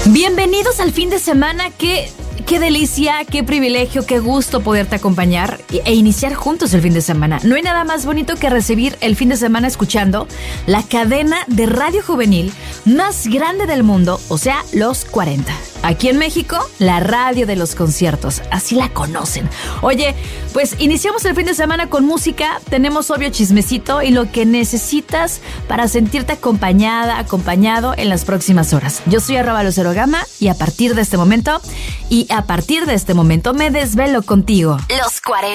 Bienvenidos al fin de semana. Qué delicia, qué privilegio, qué gusto poderte acompañar e iniciar juntos el fin de semana. No hay nada más bonito que recibir el fin de semana escuchando la cadena de radio juvenil más grande del mundo, o sea, Los 40. Aquí en México, la radio de los conciertos, así la conocen. Oye, pues iniciamos el fin de semana con música, tenemos obvio chismecito y lo que necesitas para sentirte acompañada, acompañado en las próximas horas. Yo soy @LuceroGama y a partir de este momento me desvelo contigo. Los 40.